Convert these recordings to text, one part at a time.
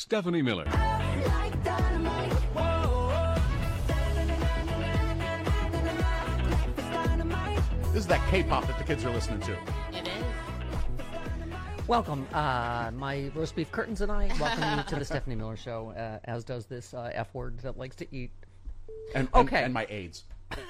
Stephanie Miller. This is that K-pop that the kids are listening to. It is. Welcome, my roast beef curtains and I welcome you to the Stephanie Miller Show, as does this F word that likes to eat. And my AIDS.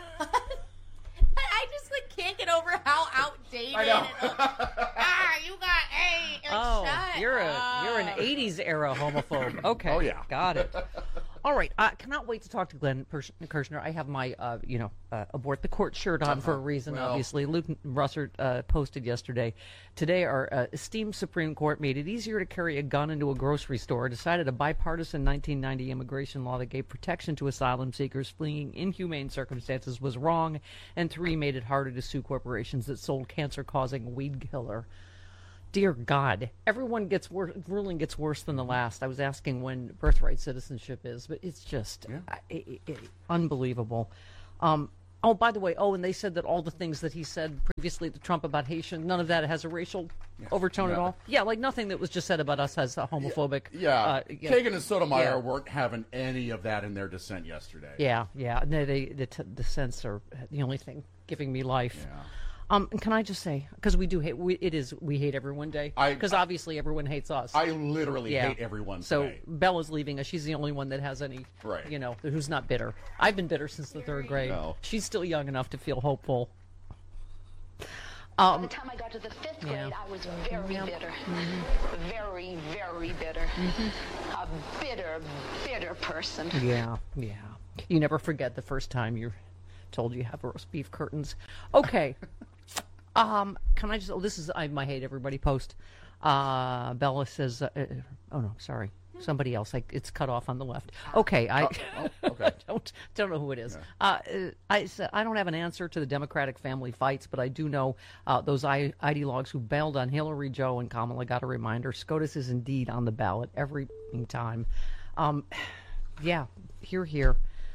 I just can't get over how outdated I know. it is. You got AIDS. Shut you're up. an '80s era homophobe. Okay, Oh, yeah. got it. All right, cannot wait to talk to Glenn Kirshner. I have my abort the court shirt on for a reason. Well. Obviously, Luke Russert posted yesterday. Today, our esteemed Supreme Court made it easier to carry a gun into a grocery store. Decided a bipartisan 1990 immigration law that gave protection to asylum seekers fleeing inhumane circumstances was wrong, and 3 made it harder to sue corporations that sold cancer-causing weed killer. Dear God, everyone gets ruling gets worse than the last. I was asking when birthright citizenship is, but it's just unbelievable. Oh, by the way, and they said that all the things that he said previously to Trump about Haitian, none of that has a racial overtone at all. Yeah, like nothing that was just said about us has a homophobic. Kagan and Sotomayor weren't having any of that in their dissent yesterday. Yeah. No, the dissents are the only thing giving me life. Yeah. And can I just say, because we do hate, we hate everyone day, because obviously everyone hates us. I literally hate everyone today. So Bella's leaving us. She's the only one that has any, who's not bitter. I've been bitter since the 3rd grade. No. She's still young enough to feel hopeful. By the time I got to the 5th grade, I was very bitter. Very, very bitter. A bitter, bitter person. Yeah. You never forget the first time you're told you have roast beef curtains. Okay. Can I just? This is my hate everybody post. Bella says, "Oh no, sorry, somebody else. It's cut off on the left." Okay, okay. don't know who it is. Yeah. I said I don't have an answer to the Democratic family fights, but I do know those ideologues who bailed on Hillary, Joe, and Kamala got a reminder. SCOTUS is indeed on the ballot every time. Yeah, here.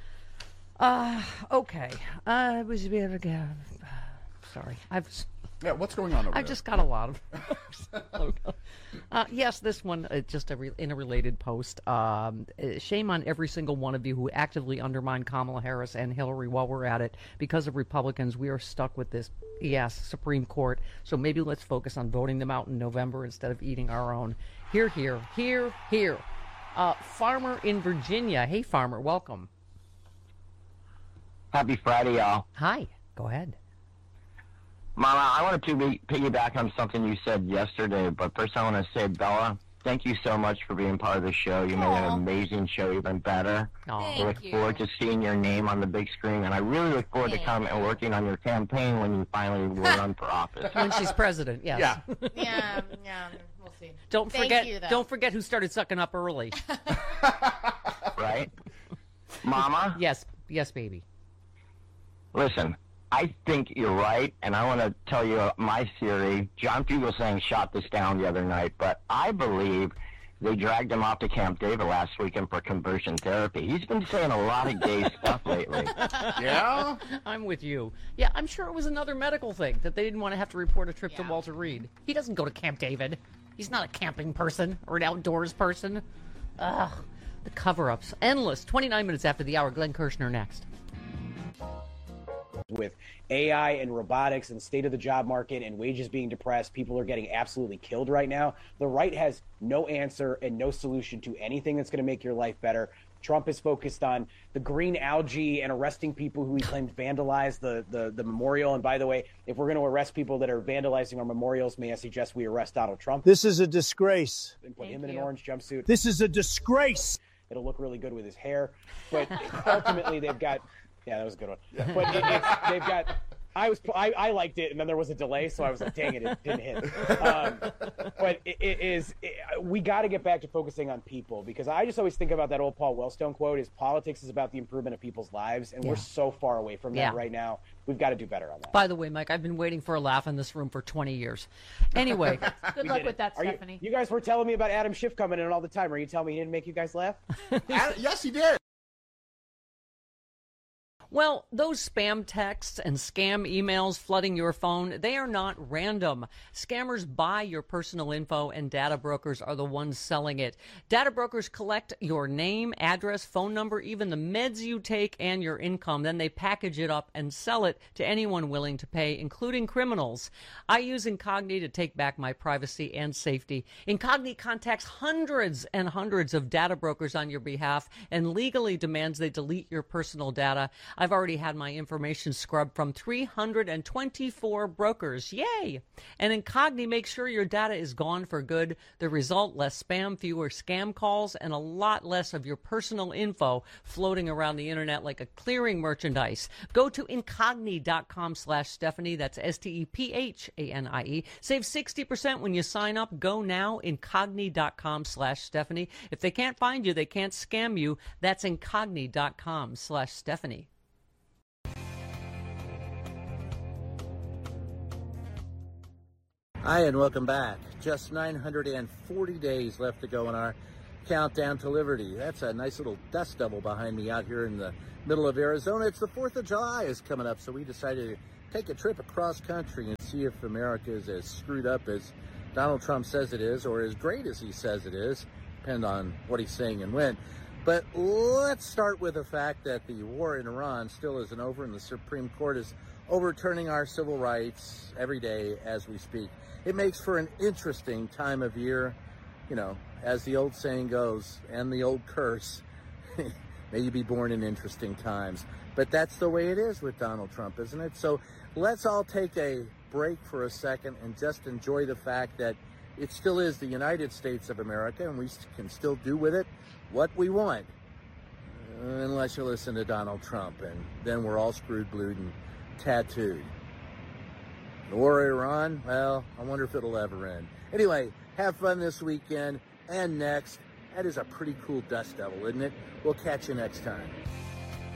Okay. Sorry. What's going on over there? I've just got a lot of. Yes, this one, just in a related post. Shame on every single one of you who actively undermine Kamala Harris and Hillary while we're at it. Because of Republicans, we are stuck with this, Supreme Court. So maybe let's focus on voting them out in November instead of eating our own. Here. Farmer in Virginia. Hey, Farmer, welcome. Happy Friday, y'all. Hi. Go ahead. Mama, I wanted to piggyback on something you said yesterday, but first I want to say, Bella, thank you so much for being part of the show. You made an amazing show, even better. I look forward to seeing your name on the big screen, and I really look forward to coming and working on your campaign when you finally will run for office. When she's president, yes. Yeah, we'll see. Don't forget who started sucking up early. Right? Mama? Yes, baby. Listen, I think you're right, and I want to tell you my theory. John Fugelsang shot this down the other night, but I believe they dragged him off to Camp David last weekend for conversion therapy. He's been saying a lot of gay stuff lately. Yeah? I'm with you. Yeah, I'm sure it was another medical thing that they didn't want to have to report a trip to Walter Reed. He doesn't go to Camp David. He's not a camping person or an outdoors person. Ugh, the cover-ups. Endless. 29 minutes after the hour. Glenn Kirshner next. With AI and robotics and state of the job market and wages being depressed, people are getting absolutely killed right now. The right has no answer and no solution to anything that's going to make your life better. Trump is focused on the green algae and arresting people who he claimed vandalized the memorial. And by the way, if we're going to arrest people that are vandalizing our memorials, may I suggest we arrest Donald Trump? This is a disgrace. And put him in an orange jumpsuit. This is a disgrace. It'll look really good with his hair. But ultimately, they've got... Yeah, that was a good one. But they've got... I liked it, and then there was a delay, so I was like, dang it didn't hit. But we got to get back to focusing on people, because I just always think about that old Paul Wellstone quote, is politics is about the improvement of people's lives, and we're so far away from that right now. We've got to do better on that. By the way, Mike, I've been waiting for a laugh in this room for 20 years. Anyway. Good luck with that, Stephanie. You guys were telling me about Adam Schiff coming in all the time. Are you telling me he didn't make you guys laugh? Yes, he did. Well, those spam texts and scam emails flooding your phone, they are not random. Scammers buy your personal info and data brokers are the ones selling it. Data brokers collect your name, address, phone number, even the meds you take and your income. Then they package it up and sell it to anyone willing to pay, including criminals. I use Incogni to take back my privacy and safety. Incogni contacts hundreds and hundreds of data brokers on your behalf and legally demands they delete your personal data. I've already had my information scrubbed from 324 brokers. Yay! And Incogni makes sure your data is gone for good. The result, less spam, fewer scam calls, and a lot less of your personal info floating around the internet like a clearing merchandise. Go to Incogni.com/Stephanie. That's STEPHANIE. Save 60% when you sign up. Go now, Incogni.com/Stephanie. If they can't find you, they can't scam you. That's Incogni.com/Stephanie. Hi, and welcome back. Just 940 days left to go in our countdown to liberty. That's a nice little dust devil behind me out here in the middle of Arizona. It's the 4th of July is coming up, so we decided to take a trip across country and see if America is as screwed up as Donald Trump says it is, or as great as he says it is, depending on what he's saying and when. But let's start with the fact that the war in Iran still isn't over, and the Supreme Court is overturning our civil rights every day as we speak. It makes for an interesting time of year, you know, as the old saying goes, and the old curse, may you be born in interesting times. But that's the way it is with Donald Trump, isn't it? So let's all take a break for a second and just enjoy the fact that it still is the United States of America, and we can still do with it what we want, unless you listen to Donald Trump, and then we're all screwed, blued, and tattooed. The war in Iran, well, I wonder if it'll ever end. Anyway, have fun this weekend and next. That is a pretty cool dust devil, isn't it? We'll catch you next time.